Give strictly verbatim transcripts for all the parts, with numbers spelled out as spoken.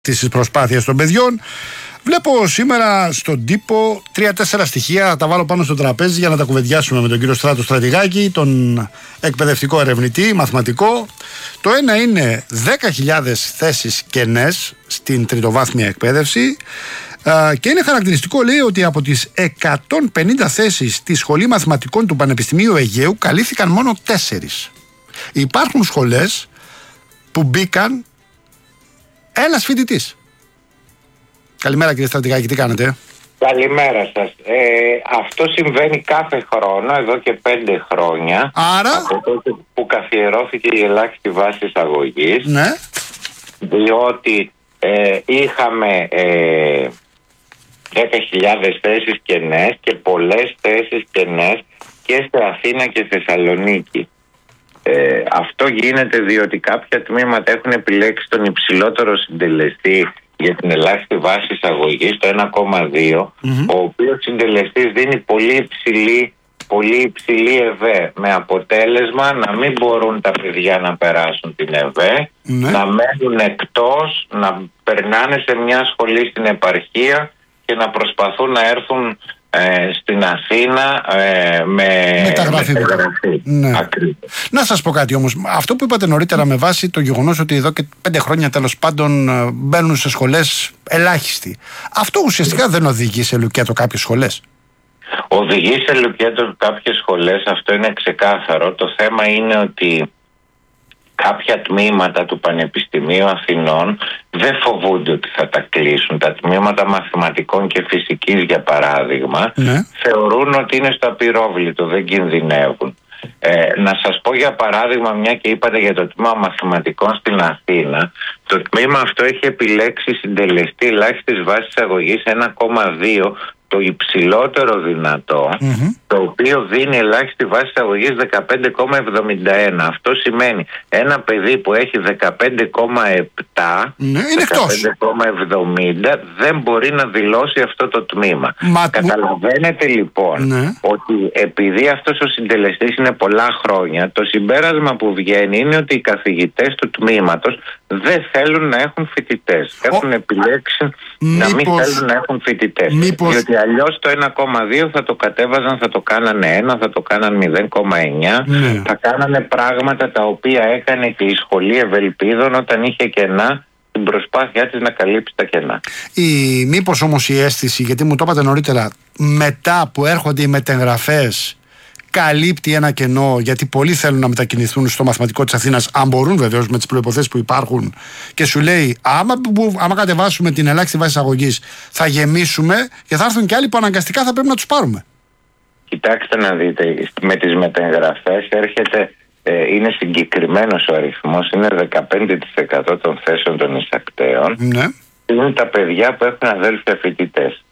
τις προσπάθειες των παιδιών. Βλέπω σήμερα στον τύπο τρία-τέσσερα στοιχεία, θα τα βάλω πάνω στο τραπέζι για να τα κουβεντιάσουμε με τον κύριο Στράτο Στρατηγάκη, τον εκπαιδευτικό ερευνητή, μαθηματικό. Το ένα είναι δέκα χιλιάδες θέσεις κενές στην τριτοβάθμια εκπαίδευση και είναι χαρακτηριστικό, λέει, ότι από τις εκατόν πενήντα θέσεις στη Σχολή Μαθηματικών του Πανεπιστημίου Αιγαίου καλύφθηκαν μόνο τέσσερις. Υπάρχουν σχολές που μπήκαν ένας φοιτητής. Καλημέρα κύριε Στρατηγάκη, τι κάνετε? Καλημέρα σας. Ε, αυτό συμβαίνει κάθε χρόνο, εδώ και πέντε χρόνια. Άρα... από τότε που καθιερώθηκε η ελάχιστη βάση εισαγωγής. Ναι. Διότι ε, είχαμε ε, δέκα χιλιάδες θέσεις κενές και πολλές θέσεις κενές και σε Αθήνα και Θεσσαλονίκη. Ε, αυτό γίνεται διότι κάποια τμήματα έχουν επιλέξει τον υψηλότερο συντελεστή για την ελάχιστη βάση εισαγωγής, το ένα κόμμα δύο, mm-hmm. ο οποίος συντελεστής δίνει πολύ υψηλή, πολύ υψηλή ΕΒΕ, με αποτέλεσμα να μην μπορούν τα παιδιά να περάσουν την ΕΒΕ, mm-hmm. να μένουν εκτός, να περνάνε σε μια σχολή στην επαρχία και να προσπαθούν να έρθουν Ε, στην Αθήνα ε, με μεταγραφή. μεταγραφή. Ναι. Να σας πω κάτι όμως. Αυτό που είπατε νωρίτερα με βάση το γεγονός ότι εδώ και πέντε χρόνια τέλος πάντων μπαίνουν σε σχολές ελάχιστοι, αυτό ουσιαστικά δεν οδηγεί σε λουκέτο κάποιες σχολές? Οδηγεί σε λουκέτο κάποιες σχολές, αυτό είναι ξεκάθαρο. Το θέμα είναι ότι κάποια τμήματα του Πανεπιστημίου Αθηνών δεν φοβούνται ότι θα τα κλείσουν. Τα τμήματα μαθηματικών και φυσικής, για παράδειγμα, ναι. θεωρούν ότι είναι στο απειρόβλητο, δεν κινδυνεύουν. Ε, να σας πω για παράδειγμα, μια και είπατε για το τμήμα μαθηματικών στην Αθήνα, το τμήμα αυτό έχει επιλέξει συντελεστή ελάχιστης βάσης εισαγωγής ένα κόμμα δύο, το υψηλότερο δυνατό, mm-hmm. το οποίο δίνει ελάχιστη βάση εισαγωγής δεκαπέντε κόμμα εβδομήντα ένα. Αυτό σημαίνει ένα παιδί που έχει δεκαπέντε κόμμα επτά, ναι, δεκαπέντε κόμμα εβδομήντα δεν μπορεί να δηλώσει αυτό το τμήμα. Μα... Καταλαβαίνετε λοιπόν, ναι. ότι επειδή αυτός ο συντελεστής είναι πολλά χρόνια, το συμπέρασμα που βγαίνει είναι ότι οι καθηγητές του τμήματος δεν θέλουν να έχουν φοιτητές. Ο... Έχουν επιλέξει Μήπως... να μην θέλουν να έχουν φοιτητές. Μήπως... Διότι αλλιώς το ένα κόμμα δύο θα το κατέβαζαν, θα το κάνανε ένα, θα το κάνανε μηδέν κόμμα εννιά, ναι. θα κάνανε πράγματα τα οποία έκανε και η Σχολή Ευελπίδων όταν είχε κενά, την προσπάθειά της να καλύψει τα κενά. Η... Μήπως όμως η αίσθηση, γιατί μου το είπατε νωρίτερα, μετά που έρχονται οι μετεγγραφές, καλύπτει ένα κενό, γιατί πολλοί θέλουν να μετακινηθούν στο μαθηματικό της Αθήνας, αν μπορούν βεβαίως με τις προϋποθέσεις που υπάρχουν, και σου λέει άμα, άμα κατεβάσουμε την ελάχιστη βάση εισαγωγής θα γεμίσουμε και θα έρθουν και άλλοι που αναγκαστικά θα πρέπει να τους πάρουμε. Κοιτάξτε να δείτε, με τις μετεγγραφές έρχεται, ε, είναι συγκεκριμένος ο αριθμός, είναι δεκαπέντε τοις εκατό των θέσεων των εισακτέων, ναι. είναι τα παιδιά που έχουν αδέλφια φοιτητές.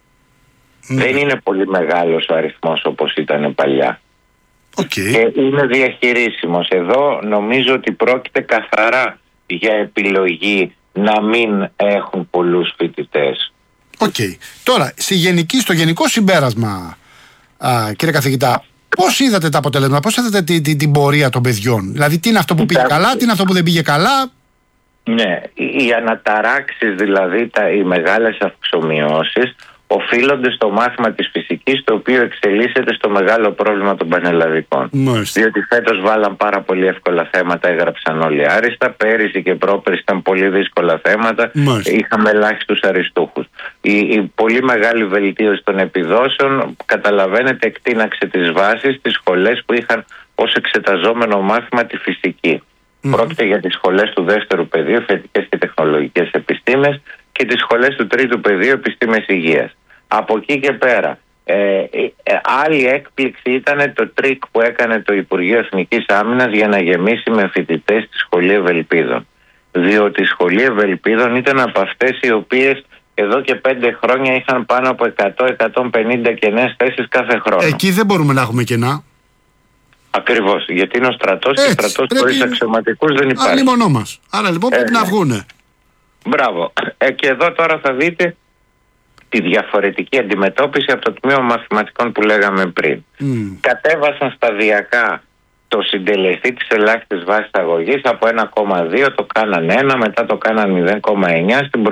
Mm. Δεν είναι πολύ μεγάλος ο αριθμός όπως ήταν παλιά. Okay. Και είναι διαχειρίσιμος. Εδώ νομίζω ότι πρόκειται καθαρά για επιλογή να μην έχουν πολλούς φοιτητές. Οκ. Okay. Τώρα, στη γενική, στο γενικό συμπέρασμα, α, κύριε καθηγητά, πώς είδατε τα αποτελέσματα, πώς είδατε την, την, την πορεία των παιδιών? Δηλαδή, τι είναι αυτό που πήγε καλά, τι είναι αυτό που δεν πήγε καλά? Ναι, οι αναταράξεις, δηλαδή τα, οι μεγάλες αυξομοιώσεις, οφείλονται στο μάθημα της φυσικής, το οποίο εξελίσσεται στο μεγάλο πρόβλημα των πανελλαδικών. Μάλιστα. Διότι φέτος βάλαν πάρα πολύ εύκολα θέματα, έγραψαν όλοι άριστα. Πέρυσι και πρόπερσι ήταν πολύ δύσκολα θέματα. Μάλιστα. Είχαμε ελάχιστους αριστούχους. Η, η πολύ μεγάλη βελτίωση των επιδόσεων, καταλαβαίνετε, εκτείναξε τις βάσεις στις σχολές που είχαν ως εξεταζόμενο μάθημα τη φυσική. Mm-hmm. Πρόκειται για τις σχολές του δεύτερου πεδίου, θετικές και τεχνολογικές επιστήμες, και τις σχολές του τρίτου πεδίου, επιστήμες υγείας. Από εκεί και πέρα, ε, ε, άλλη έκπληξη ήταν το τρίκ που έκανε το Υπουργείο Εθνικής Άμυνας για να γεμίσει με φοιτητές τη Σχολή Ευελπίδων. Διότι η Σχολή Ευελπίδων ήταν από αυτές οι οποίες εδώ και πέντε χρόνια είχαν πάνω από εκατό με εκατόν πενήντα κενές θέσεις κάθε χρόνο. Εκεί δεν μπορούμε να έχουμε κενά. Ακριβώς, γιατί είναι ο στρατός, και ο στρατός χωρίς αξιωματικούς δεν υπάρχει. Άλλη μονό μας. Άρα λοιπόν πρέπει ε, να βγούνε. Μπράβο. Ε, και εδώ τώρα θα δείτε τη διαφορετική αντιμετώπιση από το τμήμα μαθηματικών που λέγαμε πριν. Mm. Κατέβασαν σταδιακά το συντελεστή της ελάχιστης βάσης αγωγής από ένα κόμμα δύο το κάναν ένα, μετά το κάναν μηδέν κόμμα εννιά, στην